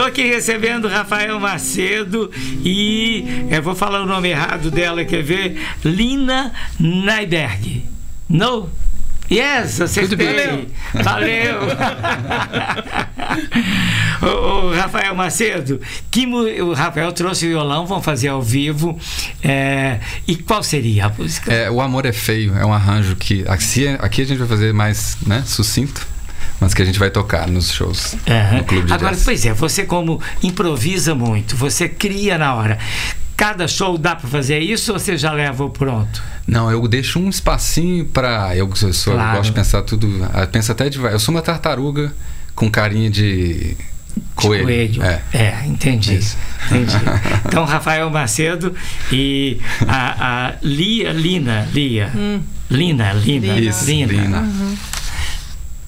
aqui recebendo Rafael Macedo e eu vou falar o nome errado dela, quer ver? Lina Nyberg. No? Yes, acertei. Valeu. o Rafael Macedo, o Rafael trouxe o violão, vamos fazer ao vivo. E qual seria a música? O Amor é Feio, é um arranjo que aqui a gente vai fazer mais, né, sucinto, mas que a gente vai tocar nos shows no Clube de Agora, Jazz. pois é, você como improvisa muito, você cria na hora. Cada show dá para fazer isso ou você já leva o pronto? Não, eu deixo um espacinho para... Eu gosto de pensar tudo... Penso até de... Eu sou uma tartaruga com carinha de coelho. Entendi. Entendi. Então, Rafael Macedo e a Lina. Isso, Lina.